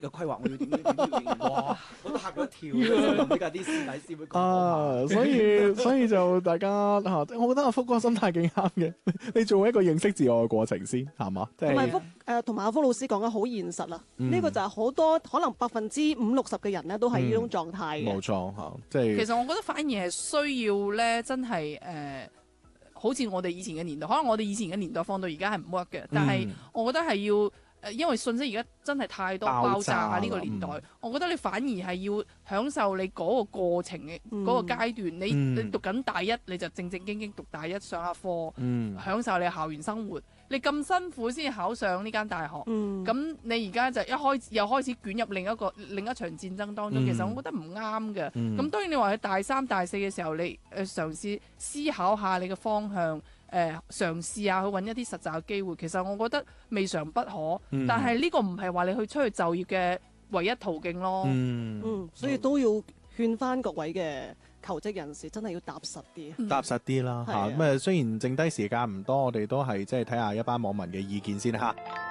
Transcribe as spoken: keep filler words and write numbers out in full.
嘅規劃，我要點點點點點，哇！我都嚇咗一跳，呢家啲師弟師妹咁啊，所以所以就大家嚇，我覺得阿福哥心態幾啱嘅。你做一個認識自我嘅過程先，係嘛？即係同埋福誒，同埋阿福老師講得好現實啦。呢個就係好多可能百分之五六十嘅人咧，都係呢種狀態嘅。 冇錯嚇，即係其實我覺得反而係需要咧，真係誒、呃，好似我哋以前嘅年代，可能我哋以前嘅年代放到而家係唔 work 嘅，但係我覺得係要。誒，因為信息而家真係太多爆炸啊！呢個年代，嗯、我覺得你反而係要享受你嗰個過程嘅嗰個階段。嗯、你你讀緊大一，你就正正經經讀大一上下課，嗯、享受你校園生活。你咁辛苦先考上呢間大學，咁、嗯、你而家就一開始又開始捲入另一個另一場戰爭當中。嗯、其實我覺得唔啱嘅。咁、嗯、當然你話喺大三大四嘅時候，你誒嘗試思考下你嘅方向。誒、呃、嘗試下去揾一啲實習嘅機會，其實我覺得未嘗不可，嗯、但係呢個唔係話你去出去就業嘅唯一途徑咯。 嗯，嗯，所以都要勸翻各位嘅求職人士，真係要踏實啲， 嗯、踏實啲啦嚇。咁誒、啊，雖然剩低時間唔多，我哋都係即係睇下一班網民嘅意見先嚇。